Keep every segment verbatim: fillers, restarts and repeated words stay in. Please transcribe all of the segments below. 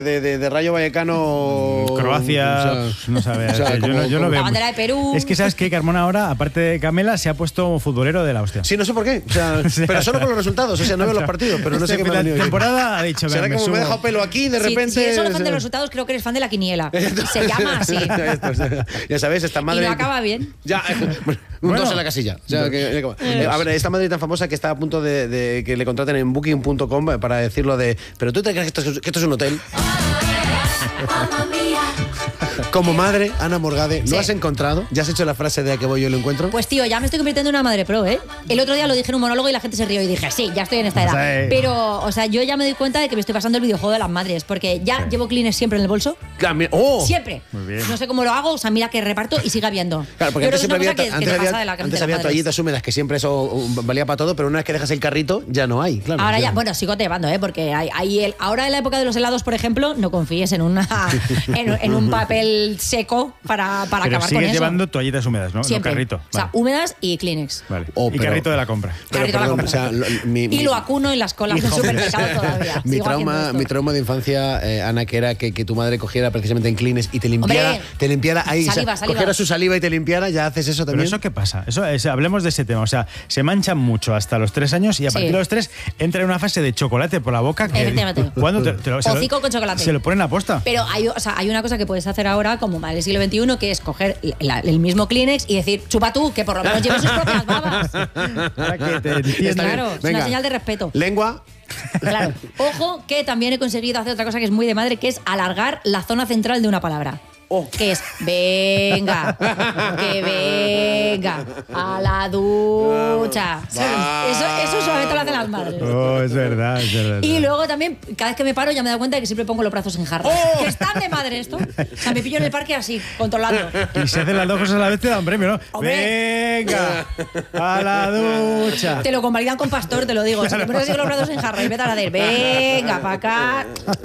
De, de, de Rayo Vallecano... Croacia, o sea, no sabe. o sea, yo como, no, yo no como, veo. La bandera de Perú. Es que sabes que Carmona ahora, aparte de Camela, se ha puesto futbolero de la hostia. Sí, no sé por qué. O sea, sea, pero solo con los resultados. O sea, no veo los partidos, pero no sé qué me ha La venido. temporada ha dicho, ¿Será me como subo. me he dejado pelo aquí y de Si- repente... Si eres solo fan o de sea, los resultados, creo que eres fan de la quiniela. Se llama así. Ya sabes, esta madre... Y no acaba bien. Ya, un Bueno. dos en la casilla. O sea, que- eh, a ver, esta madre tan famosa que está a punto de, de que le contraten en booking punto com para decirlo de... ¿Pero tú te crees que esto es, que esto es un hotel? Como madre, Ana Morgade, ¿lo Sí. has encontrado? ¿Ya has hecho la frase de a que voy yo lo encuentro? Pues tío, ya me estoy convirtiendo en una madre pro, ¿eh? El otro día lo dije en un monólogo y la gente se rió y dije, sí, ya estoy en esta edad. Sí. Pero, o sea, yo ya me doy cuenta de que me estoy pasando el videojuego de las madres, porque ya llevo Kleenex siempre en el bolso. Claro, mira- ¡Oh! Siempre. Muy bien. No sé cómo lo hago, o sea, mira que reparto y sigue habiendo. Claro, porque Yo creo antes que siempre es había, una cosa que, que antes te había, pasa de la de antes las había madres. toallitas húmedas, que siempre eso uh, valía para todo, pero una vez que dejas el carrito, ya no hay. Claro, Ahora ya. ya, bueno, sigo llevando, ¿eh? Porque hay, hay el, ahora en la época de los helados, por ejemplo, no confíes en una en, en un papel seco para, para Pero acabar con sigues eso. llevando toallitas húmedas, ¿no? Siempre. No carrito. O sea, Vale. húmedas y Kleenex. Vale. Oh, y pero- carrito de la compra. Pero, Carrito a la perdón, compra. o sea, lo- mi, Y mi- lo acuno en las colas del supermercado todavía. Mi Sigo haciendo trauma, esto. mi trauma de infancia, eh, Ana, que era que, que tu madre cogiera precisamente en Kleenex y te limpiara, Hombre, te limpiara ahí, saliva, o sea, saliva. cogiera su saliva y te limpiara, ya haces eso Pero también. eso qué pasa, eso es- hablemos de ese tema, o sea, se manchan mucho hasta los tres años y a Sí. partir de los tres entra en una fase de chocolate por la boca que Efectivamente. ¿cuándo te, te lo, se lo- Hocico con chocolate. se lo ponen a posta. Pero hay, o sea, hay una cosa que puedes hacer ahora, como madre del siglo veintiuno, que es coger la- el mismo Kleenex y decir, chupa tú, que por lo menos lleves sus propias babas. Para que te Está bien. entiendan. Claro, es Venga. una señal de respeto. Lengua. Claro. Ojo, que también he conseguido hacer otra cosa que es muy de madre, que es alargar la zona central de una palabra. Oh. Que es, venga, que venga, a la ducha. ¿Sabes? Eso, eso solamente lo hacen las madres. Oh, es verdad, es verdad. Y luego también, cada vez que me paro, ya me he dado cuenta de que siempre pongo los brazos en jarra. ¡Oh! Que están de madre esto. O sea, me pillo en el parque así, controlando. Y si hacen las dos cosas a la vez te dan premio, ¿no? Hombre. Venga, a la ducha. Te lo convalidan con pastor, te lo digo. Si te pones así con los brazos en jarra y empiezan a hacer, venga, para acá.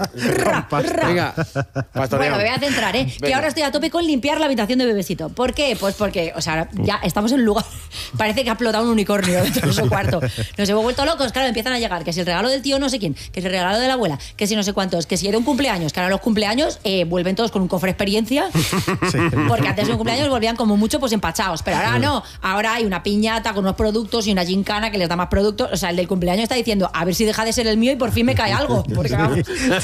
Ra, ra. Venga, pastoreo. Bueno, me voy a centrar, ¿eh? Que ahora estoy a tope con limpiar la habitación de bebecito. ¿Por qué? Pues porque, o sea, ya estamos en un lugar. Parece que ha explotado un unicornio dentro de su cuarto. Nos hemos vuelto locos, claro, empiezan a llegar. Que si el regalo del tío no sé quién, que si el regalo de la abuela, que si no sé cuántos, que si era un cumpleaños, que ahora los cumpleaños eh, vuelven todos con un cofre experiencia. Porque antes de un cumpleaños volvían como mucho pues empachados. Pero ahora no. Ahora hay una piñata con unos productos y una gincana que les da más productos. O sea, el del cumpleaños está diciendo, a ver si deja de ser el mío y por fin me cae algo. Porque vamos,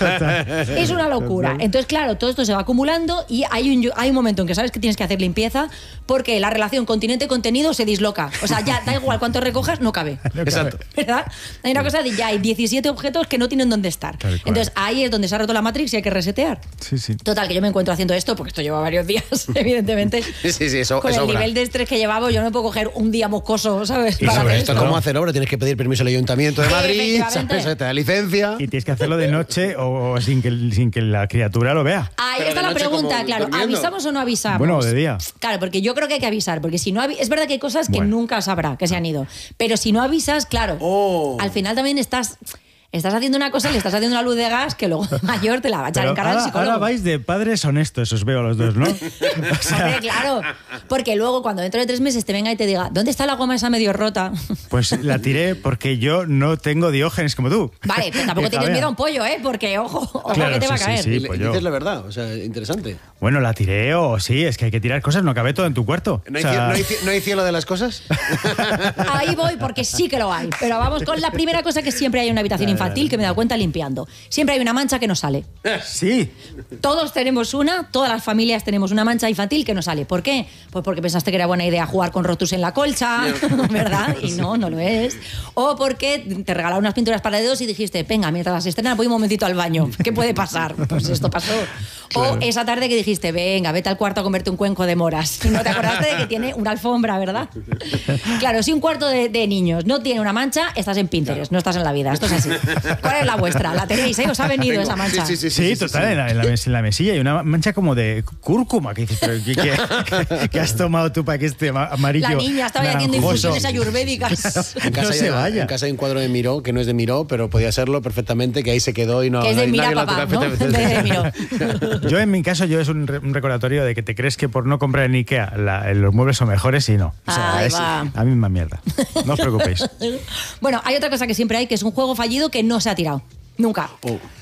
es una locura. Entonces, claro, todo esto se va acumulando y hay un, hay un momento en que sabes que tienes que hacer limpieza porque la relación continente-contenido se disloca. O sea, ya da igual cuánto recojas, no cabe. Exacto. ¿Verdad? Hay una cosa de ya hay diecisiete objetos que no tienen dónde estar. Tal cual. Entonces, ahí es donde se ha roto la Matrix y hay que resetear. Sí, sí. Total, que yo me encuentro haciendo esto porque esto lleva varios días, evidentemente. Sí, sí, eso, Con eso el obra. nivel de estrés que llevaba, yo no me puedo coger un día moscoso, ¿sabes? Y Para sobre hacer esto, Esto es ¿no? como hacer obra, tienes que pedir permiso al Ayuntamiento de Madrid, Efectivamente. ¿sabes? Te da licencia. Y tienes que hacerlo de noche o, o sin, que, sin que la criatura lo vea. Ahí Pero está de la noche pregunta, como claro. durmiendo. ¿Avisamos o no avisamos? Bueno, de día. Claro, porque yo creo que hay que avisar, porque si no avi- es verdad que hay cosas que Bueno. nunca sabrá que se han ido, pero si no avisas, claro, Oh. al final también estás estás haciendo una cosa, le estás haciendo una luz de gas que luego de mayor te la va a echar Pero en cara el ahora, psicólogo. ahora vais de padres honestos, os veo a los dos, ¿no? O sea, Hombre, claro, porque luego cuando dentro de tres meses te venga y te diga, ¿dónde está la goma esa medio rota? pues la tiré porque yo no tengo diógenes como tú. Vale, pero tampoco Que tienes todavía- miedo a un pollo, ¿eh? Porque, ojo, ojo Claro, que te va a sí, sí, caer. sí. Y le- pues y yo. dices la verdad, o sea, interesante. Bueno, la tiré o sí, es que hay que tirar cosas, no cabe todo en tu cuarto. ¿No hay, O sea, cie- no hay cie- no hay cielo de las cosas? Ahí voy porque sí que lo hay. Pero vamos con la primera cosa que siempre hay en una habitación infantil, que me he dado cuenta limpiando. Siempre hay una mancha que no sale. Sí. Todos tenemos una, todas las familias tenemos una mancha infantil que no sale. ¿Por qué? Pues porque pensaste que era buena idea jugar con rotus en la colcha, ¿verdad? Y no, no lo es. O porque te regalaron unas pinturas para dedos y dijiste, venga, mientras las estrenan voy un momentito al baño. ¿Qué puede pasar? Pues esto pasó. O esa tarde que dijiste, venga, vete al cuarto a comerte un cuenco de moras. Y no te acordaste de que tiene una alfombra, ¿verdad? Claro, si un cuarto de, de niños no tiene una mancha, estás en Pinterest, no estás en la vida. Esto es así. ¿Cuál es la vuestra? ¿La tenéis, eh? ¿Os ha venido Tengo- esa mancha? Sí, sí, sí. Sí, total, En, la, en, la mes- en la mesilla hay una mancha como de cúrcuma que dices, pero ¿qué, qué- qué has tomado tú para que este ama- amarillo La niña estaba haciendo naranjoso infusiones ayurvédicas. En casa, No hay, se vaya. en casa hay un cuadro de Miró, que no es de Miró, pero podía serlo perfectamente, que ahí se quedó y no... Que es de nadie Mira lo ha Papá, tocado. ¿no? De Miró. Yo en mi caso yo es un, re- un recordatorio de que te crees que por no comprar en Ikea la- los muebles son mejores y no. O sea, Ahí es va. la misma mierda. No os preocupéis. Bueno, hay otra cosa que siempre hay, que es un juego fallido que no se ha tirado. Nunca. Oh.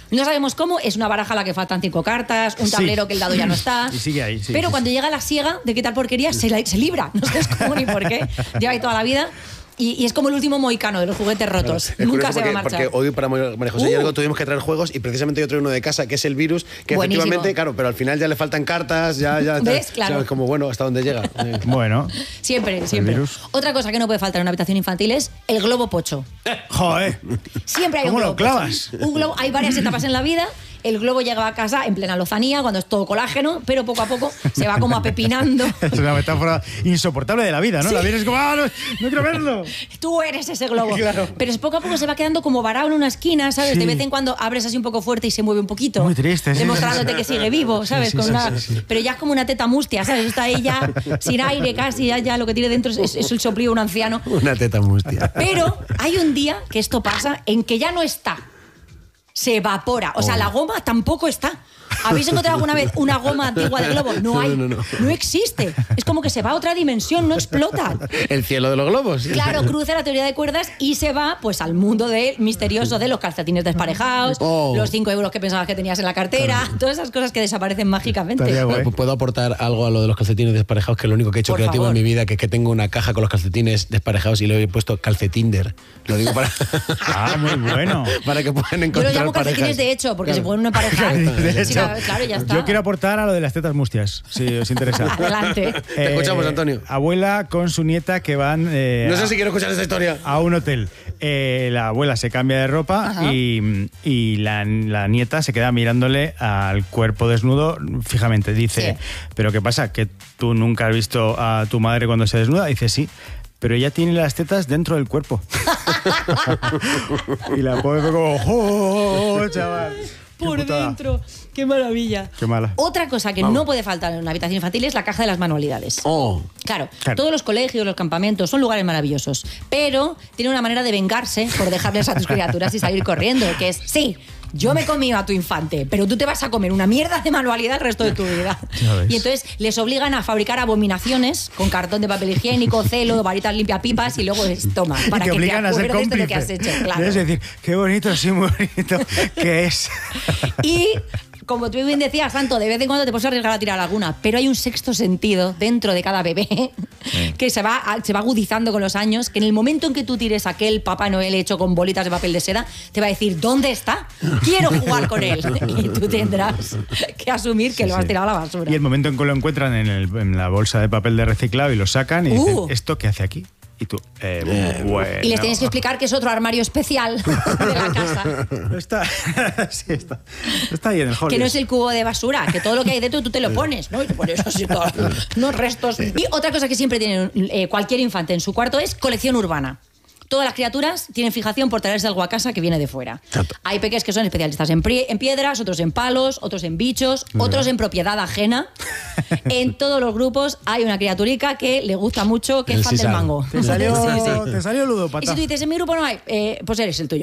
No sabemos cómo, es una baraja a la que faltan cinco cartas, un tablero Sí. que el dado ya no está. Y sigue ahí, sí, Pero sí, cuando sí. llega la siega de quitar porquería, se, la- se libra. No sabes cómo ni por qué. Lleva ahí toda la vida. Y, y es como el último mohicano de los juguetes rotos. Es Nunca curioso se va a porque, marchar. porque hoy para María José Uh. y algo tuvimos que traer juegos y precisamente yo traigo uno de casa que es el virus, que Buenísimo. efectivamente, claro, pero al final ya le faltan cartas, ya, ya, ¿Ves? ya- Claro. sabes, como bueno, hasta dónde llega. Eh. Bueno, Siempre, siempre. virus. Otra cosa que no puede faltar en una habitación infantil es el globo pocho. joder. Siempre hay ¿Cómo un lo globo clavas? pocho. Un globo, hay varias etapas en la vida. El globo llega a casa en plena lozanía, cuando es todo colágeno, pero poco a poco se va como apepinando. Es una metáfora insoportable de la vida, ¿no? La vida es como, ¡ah, no, no quiero verlo! Tú eres ese globo. Claro. Pero es poco a poco se va quedando como varado en una esquina, ¿sabes? Sí. De vez en cuando abres así un poco fuerte y se mueve un poquito. Muy triste, sí, Demostrándote sí, sí. que sigue vivo, ¿sabes? Sí, sí, Con sí, una- sí, sí. Pero ya es como una teta mustia, ¿sabes? Está ella sin aire casi, ya, ya lo que tiene dentro es, es- es el soplío de un anciano. Una teta mustia. Pero hay un día que esto pasa en que ya no está. Se evapora. O sea, Oh. la goma tampoco está. ¿Habéis encontrado alguna vez una goma antigua de globo? No hay. No, no, no. No existe. Es como que se va a otra dimensión, no explota. El cielo de los globos. Claro, cruza la teoría de cuerdas y se va pues al mundo de, misterioso de los calcetines desparejados, Oh. los cinco euros que pensabas que tenías en la cartera, todas esas cosas que desaparecen mágicamente. Estaría guay. Pu- ¿Puedo aportar algo a lo de los calcetines desparejados? Que es lo único que he hecho Por creativo favor. en mi vida, que es que tengo una caja con los calcetines desparejados y le he puesto calcetinder. Lo digo para, Ah, muy bueno. para que puedan Yo encontrar lo llamo calcetines parejas. de hecho, porque Claro. se pueden emparejar. De Sí, hecho, claro, ya está. Yo quiero aportar a lo de las tetas mustias, si os interesa. Adelante. Te escuchamos, Antonio. Abuela con su nieta que van eh, No sé a- si quiero escuchar esta historia. a un hotel. Eh, la abuela se cambia de ropa Ajá. y, y la, la nieta se queda mirándole al cuerpo desnudo fijamente. Dice, Sí. ¿pero qué pasa? ¿Que tú nunca has visto a tu madre cuando se desnuda? Dice, sí. Pero ella tiene las tetas dentro del cuerpo. Y la pobre fue como, ¡oh, chaval! Qué Por putada. dentro. Qué maravilla. Qué mala. Otra cosa que no puede faltar en una habitación infantil es la caja de las manualidades. Oh. Claro, Claro. todos los colegios, los campamentos son lugares maravillosos, pero tiene una manera de vengarse por dejarles a tus criaturas y salir corriendo, que es, sí, yo me comí a tu infante, pero tú te vas a comer una mierda de manualidad el resto de tu vida. Ya ves. Y entonces les obligan a fabricar abominaciones con cartón de papel higiénico, celo, varitas limpiapipas y luego les toma Y para te que te obligan a ser acuerdes de cómplice. lo que has hecho. Claro. Debes decir, qué bonito, sí, muy bonito. ¿Qué es? Y como tú bien decías, Santo, de vez en cuando te puedes arriesgar a tirar alguna, pero hay un sexto sentido dentro de cada bebé que se va, a- se va agudizando con los años, que en el momento en que tú tires aquel Papá Noel hecho con bolitas de papel de seda, te va a decir, ¿dónde está? Quiero jugar con él. Y tú tendrás que asumir que Sí, lo has sí. tirado a la basura. Y el momento en que lo encuentran en, el- en la bolsa de papel de reciclado y lo sacan y dicen, Uh. ¿esto qué hace aquí? Y tú, eh, bueno. Y les tienes que explicar que es otro armario especial de la casa. Está, sí, está, está ahí en el hall. Que no es el cubo de basura, que todo lo que hay dentro tú te lo pones, ¿no? Y te pones así todos unos restos. Y otra cosa que siempre tiene eh, cualquier infante en su cuarto es colección urbana. Todas las criaturas tienen fijación por traerse algo a casa que viene de fuera. Exacto. Hay peques que son especialistas en, pri- en piedras, otros en palos, otros en bichos, otros en propiedad ajena. En todos los grupos hay una criaturica que le gusta mucho, que El es fan del sisal. mango. Te salió, Sí, sí. te salió Y ludópata. si tú dices, en mi grupo no hay, eh, pues eres el tuyo.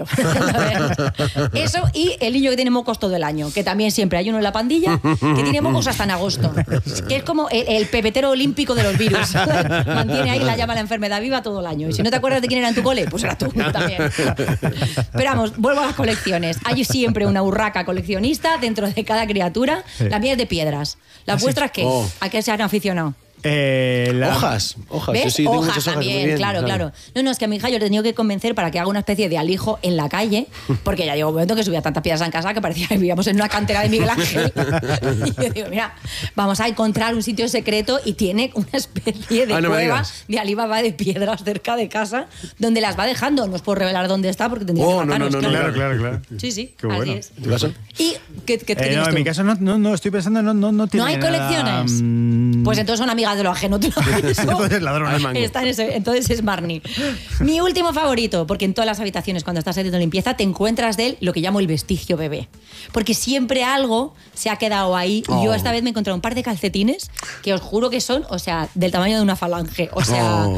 Eso y el niño que tiene mocos todo el año, que también siempre hay uno en la pandilla que tiene mocos hasta en agosto. Que es como el, el pepetero olímpico de los virus. Mantiene ahí la llama de la enfermedad viva todo el año. Y si no te acuerdas de quién era en tu cole, pues era tú también. Pero vamos, vuelvo a las colecciones. Hay siempre una urraca coleccionista dentro de cada criatura. Sí. La mía es de piedras. ¿Las vuestras qué? Oh. ¿A qué se han aficionado? Eh, la- Hojas, hojas. ¿Ves? Yo sí tengo hojas muchas hojas. muy también, bien, claro, claro. No, no, es que a mi hija yo le he tenido que convencer para que haga una especie de alijo en la calle, porque ya llegó un momento que subía tantas piedras en casa que parecía que vivíamos en una cantera de Miguel Ángel. Y yo digo, mira, vamos a encontrar un sitio secreto y tiene una especie de Ah, no me cueva digas. de Alibaba de piedras cerca de casa, donde las va dejando. No os puedo revelar dónde está porque tendría Oh, que no, mataros. no, no, Claro, claro, claro. Sí, sí, Qué así bueno. es. ¿En tu caso? ¿Y qué, qué, qué Eh, tienes no, en tú? mi caso no, no, no estoy pensando, no, no, no tiene ¿No hay nada, colecciones? mm, Pues entonces son amigas de lo ajeno. ¿Tú lo has visto? Entonces ladrona. Al mango. Está en ese- entonces es Marnie. Mi último favorito, porque en todas las habitaciones cuando estás haciendo limpieza te encuentras de él lo que llamo el vestigio bebé. Porque siempre algo se ha quedado ahí. Y yo Oh. esta vez me he encontrado un par de calcetines que os juro que son, o sea, del tamaño de una falange. O sea, Oh.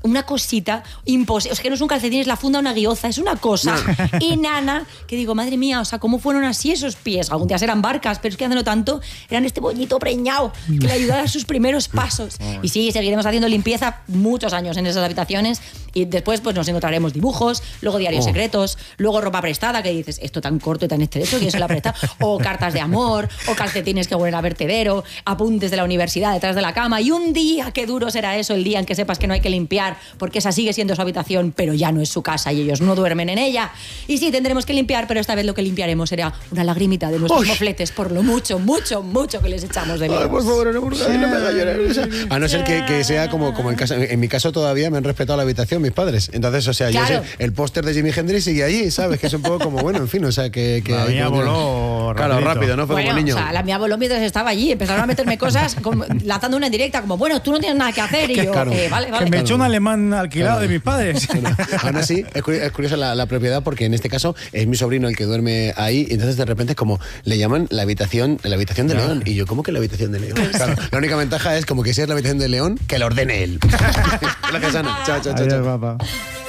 una cosita imposible. Es que no es un calcetín, es la funda de una guioza, es una cosa enana que digo, madre mía, o sea, ¿cómo fueron así esos pies? Algún día serán barcas, pero es que hace no tanto eran este bollito preñado que le ayudaba a sus primeros pasos. Y sí, seguiremos haciendo limpieza muchos años en esas habitaciones y después pues nos encontraremos dibujos, luego diarios oh. secretos, luego ropa prestada que dices, esto tan corto y tan estrecho, ¿quién se la presta? O cartas de amor, o calcetines que huelen a vertedero, apuntes de la universidad detrás de la cama y un día, qué duro será eso, el día en que sepas que no hay que limpiar porque esa sigue siendo su habitación, pero ya no es su casa y ellos no duermen en ella. Y sí, tendremos que limpiar, pero esta vez lo que limpiaremos será una lagrimita de nuestros Uy. mofletes por lo mucho, mucho, mucho que les echamos de menos. Ay, por favor, no, por favor, no me haga llorar. A no ser que, que sea como, como en casa. En mi caso todavía me han respetado la habitación mis padres. Entonces, o sea, claro. yo sé, el póster de Jimi Hendrix sigue allí, ¿sabes? Que es un poco como, bueno, en fin, o sea, que... que la mía voló Claro, rápido, ¿no? Fue bueno, como niño. O sea, la mía voló mientras estaba allí. Empezaron a meterme cosas como, lanzando una en directa, como, bueno, tú no tienes nada que hacer. Y yo, claro. eh, vale, vale. Que me echó un alemán alquilado Claro. de mis padres. Bueno, aún así, es curiosa, es curiosa la, la propiedad porque en este caso es mi sobrino el que duerme ahí y entonces de repente es como, le llaman la habitación la habitación de claro. León. Y yo, ¿cómo que la habitación de León? Claro, la única ventaja es como que si es la habitación de León, que la ordene él. Gracias, Ana. Chao, chao, chao. Adiós, chao. papá.